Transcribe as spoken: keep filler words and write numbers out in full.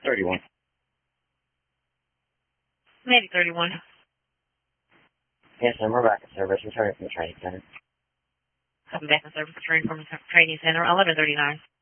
thirty-one. Maybe thirty-one. Yes, ma'am. We're back in service. Returning from the training center. Coming back in service, returning from the training center, eleven thirty-nine.